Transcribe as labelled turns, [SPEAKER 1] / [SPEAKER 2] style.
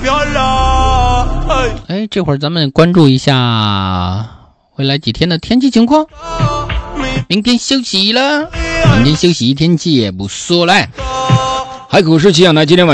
[SPEAKER 1] 哎，这会儿咱们关注一下未来几天的天气情况。明天休息了，明天休息一天，气也不说来。
[SPEAKER 2] 海口市气象台今天晚